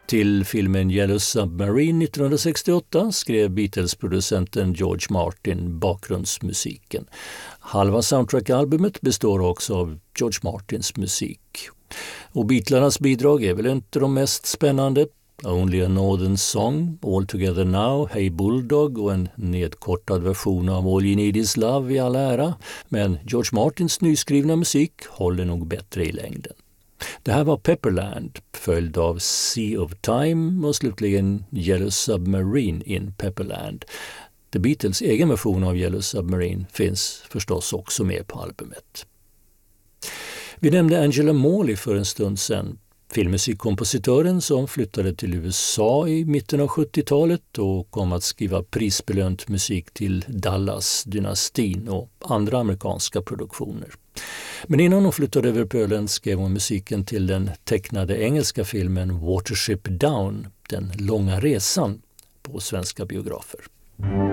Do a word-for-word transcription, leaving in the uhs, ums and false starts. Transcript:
Till filmen Yellow Submarine nittonhundrasextioåtta skrev Beatles-producenten George Martin bakgrundsmusiken. Halva soundtrack-albumet består också av George Martins musik. Och Beatlarnas bidrag är väl inte de mest spännande. Only a Northern Song, All Together Now, Hey Bulldog och en nedkortad version av All You Need Is Love i all ära. Men George Martins nyskrivna musik håller nog bättre i längden. Det här var Pepperland, följd av Sea of Time och slutligen Yellow Submarine in Pepperland. The Beatles egen version av Yellow Submarine finns förstås också med på albumet. Vi nämnde Angela Morley för en stund sedan. Filmmusikkompositören som flyttade till U S A i mitten av sjuttiotalet och kom att skriva prisbelönt musik till Dallas-dynastin och andra amerikanska produktioner. Men innan hon flyttade över pölen skrev hon musiken till den tecknade engelska filmen Watership Down, den långa resan, på svenska biografer.